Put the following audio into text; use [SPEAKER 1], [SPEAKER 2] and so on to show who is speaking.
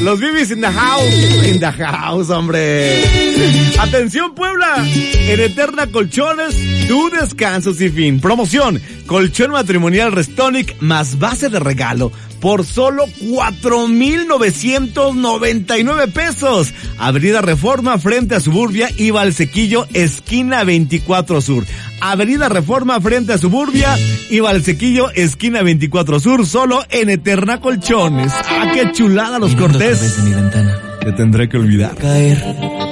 [SPEAKER 1] Los Bibis in the house. In the house, hombre. Atención, Puebla. En Eterna Colchones, tu descanso sin fin. Promoción. Colchón matrimonial Restonic más base de regalo por solo 4,999 pesos. Avenida Reforma frente a Suburbia y Valsequillo, esquina 24 Sur. Avenida Reforma frente a Suburbia y Valsequillo, esquina 24 Sur, solo en Eterna Colchones. ¡Ah, qué chulada los Cortés!
[SPEAKER 2] Te tendré que olvidar.
[SPEAKER 3] Caer